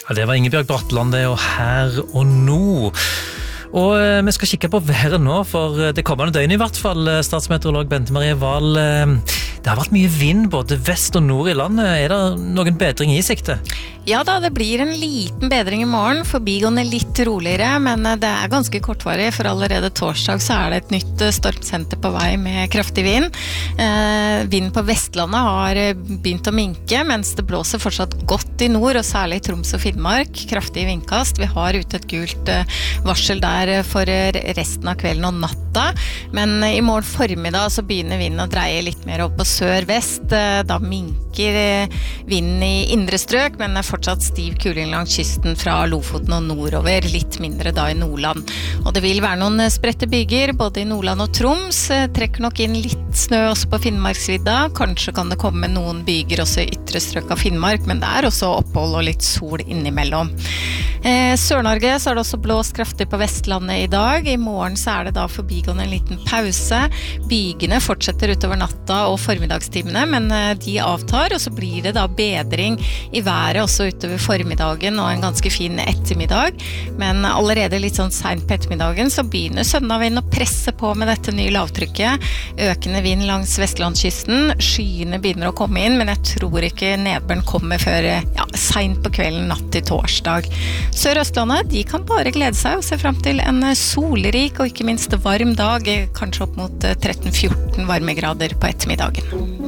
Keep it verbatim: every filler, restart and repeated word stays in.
Ja, det var Ingebjørg Bratland, det og Her og Nå. Og eh, vi skal kikke på været nå, for det kommende døgn i hvert fall, statsmeteorolog Bente Marie Wahl. Eh, det har vært mye vind både vest og nord i landet. Er det noen bedring i sikte? Ja da, det blir en liten bedring i morgen, forbigående litt roligere, men det er ganske kortvarig, for allerede torsdag så er det et nytt stormsenter på vei med kraftig vind. Eh, vind på Vestlandet har begynt å minke, mens det blåser fortsatt godt i nord, og særlig i Troms og Finnmark. Kraftig vindkast. Vi har ute et gult eh, varsel der for resten av kvelden og natta, men i morgen formiddag så begynner vinden å dreie litt mer opp på sør-vest. Eh, da minker eh, vinden i indre strøk, men er fortsatt stiv kuling langs kysten fra Lofoten og nordover, litt mindre da i Nordland. Og det vil være noen spredte byger, både i Nordland og Troms. Trekker nok inn litt snø også på Finnmarksvidda. Kanskje kan det komme noen byger også i ytre strøk av Finnmark, men det er også opphold og litt sol innimellom. Eh, Sør-Norge så er det også blåst kraftig på Vestlandet i dag. I morgen så er det da forbigående en liten pause. Bygene fortsetter utover natta og formiddagstimene, men de avtar, og så blir det da bedring i været også utover formiddagen og en ganske fin ettermiddag. Men allerede litt sånn sent på ettermiddagen så begynner søndagsvind å presse på med dette nye lavtrykket. Økende vind langs vestlandskysten. Skyene begynner å komme inn, men jeg tror ikke nedbøren kommer før ja, sent på kvelden natt til torsdag. Sør-Østlandet, de kan bare glede seg og se frem til en solrik og ikke minst varm dag, kanskje opp mot tretten fjorten varmegrader på ettermiddagen.